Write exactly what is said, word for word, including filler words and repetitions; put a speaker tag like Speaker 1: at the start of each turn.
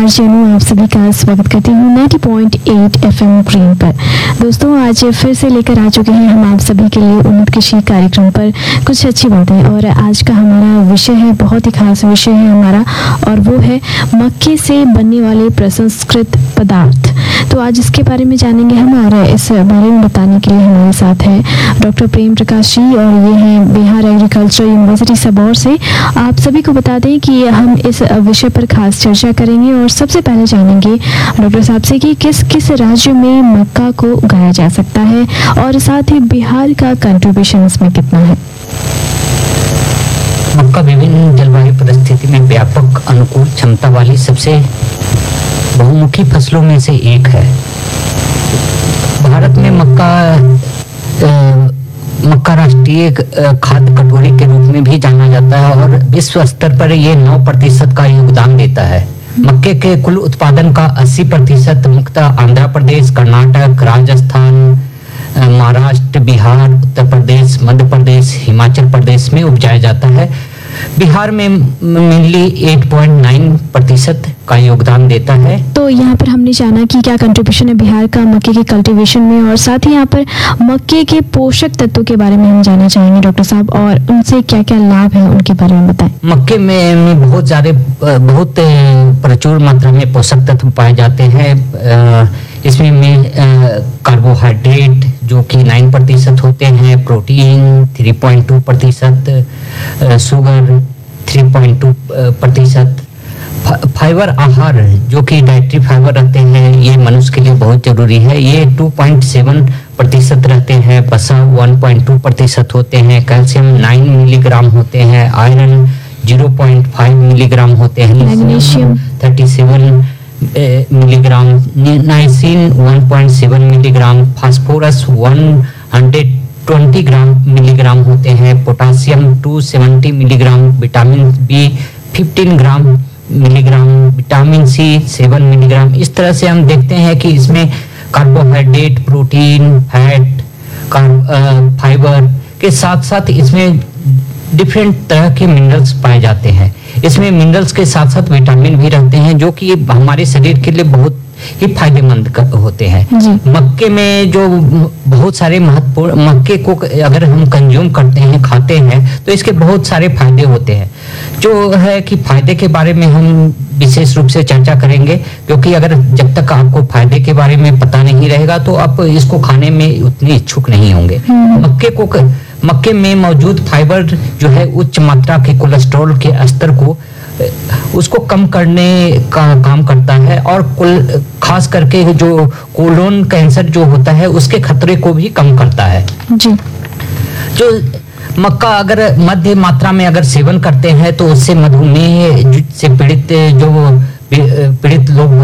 Speaker 1: RJ अनु आप सभी का स्वागत करती हूँ नब्बे पॉइंट आठ एफएम ग्रीन पर। दोस्तों आज फिर से लेकर आ चुके हैं हम आप सभी के लिए उम्मीद कृषि कार्यक्रम पर कुछ अच्छी बातें। और आज का हमारा विषय है, बहुत ही खास विषय है हमारा, और वो है मक्के से बनने वाले प्रसंस्कृत पदार्थ। तो आज इसके बारे में जानेंगे हम, और इस बारे में बताने के लिए हमारे साथ है डॉक्टर प्रेम प्रकाश जी, और ये हैं बिहार एग्रीकल्चर यूनिवर्सिटी सबौर से। आप सभी को बता दें कि हम इस विषय पर खास चर्चा करेंगे और सबसे पहले जानेंगे डॉक्टर साहब से कि किस किस राज्य में मक्का को उगाया जा सकता है और साथ ही बिहार का कंट्रीब्यूशन इसमें कितना है।
Speaker 2: मक्का विभिन्न जलवायु परिस्थिति में व्यापक अनुकूल क्षमता वाली सबसे बहुमुखी फसलों में से एक है। भारत में मक्का आ, मक्का राष्ट्रीय खाद्य कटोरी के रूप में भी जाना जाता है और विश्व स्तर पर ये नौ प्रतिशत का योगदान देता है। मक्के के कुल उत्पादन का अस्सी प्रतिशत मुख्यतः आंध्र प्रदेश, कर्नाटक, राजस्थान, महाराष्ट्र, बिहार, उत्तर प्रदेश, मध्य प्रदेश, हिमाचल प्रदेश में उपजाया जाता है। बिहार में मेनली आठ पॉइंट नौ प्रतिशत का योगदान देता है।
Speaker 1: तो यहाँ पर हमने जाना कि क्या कंट्रीब्यूशन है बिहार का मक्के के कल्टीवेशन में, और साथ ही यहाँ पर मक्के के पोषक तत्वों के बारे में हम जानना चाहेंगे डॉक्टर साहब, और उनसे क्या क्या लाभ है उनके बारे में बताएं।
Speaker 2: मक्के में, में बहुत सारे बहुत प्रचुर मात्रा में पोषक तत्व पाए जाते हैं। इसमें में कार्बोहाइड्रेट जो कि नौ प्रतिशत होते हैं, प्रोटीन तीन पॉइंट दो प्रतिशत, शुगर तीन पॉइंट दो प्रतिशत, फाइबर आहार जो कि डाइटरी फाइबर रहते हैं, ये मनुष्य के लिए बहुत जरूरी है, ये दो पॉइंट सात प्रतिशत रहते हैं। वसा एक पॉइंट दो प्रतिशत होते हैं, कैल्शियम नौ मिलीग्राम होते हैं, आयरन ज़ीरो पॉइंट पाँच मिलीग्राम होते हैं, मैग्नीशियम सैंतीस मिलीग्राम, नाइसिन एक पॉइंट सात मिलीग्राम, फास्फोरस एक सौ बीस ग्राम मिलीग्राम होते हैं, पोटासियम दो सौ सत्तर मिलीग्राम, विटामिन बी पंद्रह ग्राम मिलीग्राम, विटामिन सी सात मिलीग्राम। इस तरह से हम देखते हैं कि इसमें कार्बोहाइड्रेट, प्रोटीन, फैट, फाइबर के साथ साथ इसमें डिफरेंट तरह के मिनरल्स पाए जाते हैं। इसमें मिनरल्स के साथ साथ विटामिन भी रहते हैं जो कि हमारे शरीर के लिए बहुत ही फायदेमंद होते हैं। मक्के में जो बहुत सारे महत्वपूर्ण, मक्के को अगर हम कंज्यूम करते हैं, खाते हैं, तो इसके बहुत सारे फायदे होते हैं। जो है कि फायदे के बारे में हम विशेष रूप से चर्चा करेंगे, क्योंकि अगर जब तक आपको फायदे के बारे में पता नहीं रहेगा तो आप इसको खाने में उतने इच्छुक नहीं होंगे। मक्के को मक्के में मौजूद फाइबर जो है उच्च मात्रा के कोलेस्ट्रॉल के स्तर को उसको कम करने का काम करता है, और कुल खास करके जो कोलोन कैंसर जो होता है उसके खतरे को भी कम करता है जी। जो मक्का अगर मध्य मात्रा में अगर सेवन करते हैं तो उससे मधुमेह से पीड़ित जो पीड़ित लोग